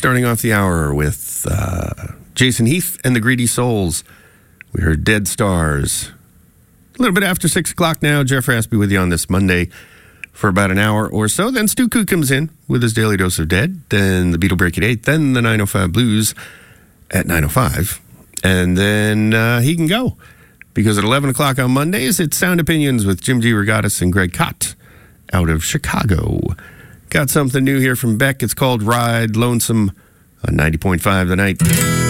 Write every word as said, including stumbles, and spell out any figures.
Starting off the hour with uh, Jason Heath and the Greedy Souls. We heard Dead Stars. A little bit after six o'clock now. Jeff Raspy with you on this Monday for about an hour or so. Then Stu Koo comes in with his Daily Dose of Dead. Then the Beatle Break at eight. Then the nine oh five Blues at nine oh five. And then uh, he can go. Because at eleven o'clock on Mondays, it's Sound Opinions with Jim G. Regattas and Greg Kot out of Chicago. Got something new here from Beck. It's called Ride Lonesome on ninety point five The Night.